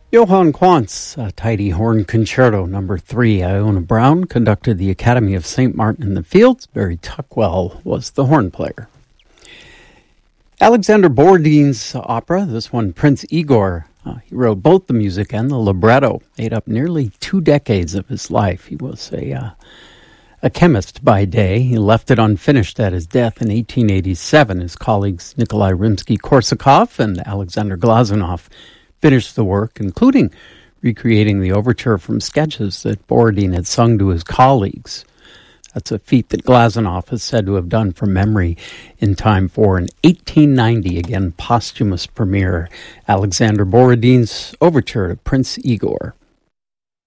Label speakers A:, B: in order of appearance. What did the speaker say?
A: Johann Quantz, a tidy horn concerto number 3. Iona Brown conducted the Academy of St. Martin in the Fields. Barry Tuckwell was the horn player. Alexander Borodin's opera, this one Prince Igor, he wrote both the music and the libretto, ate up nearly 2 decades of his life. He was a chemist by day. He left it unfinished at his death in 1887. His colleagues Nikolai Rimsky-Korsakov and Alexander Glazunov finished the work, including recreating the overture from sketches that Borodin had sung to his colleagues. That's a feat that Glazunov is said to have done from memory in time for an 1890, again, posthumous premiere, Alexander Borodin's overture to Prince Igor.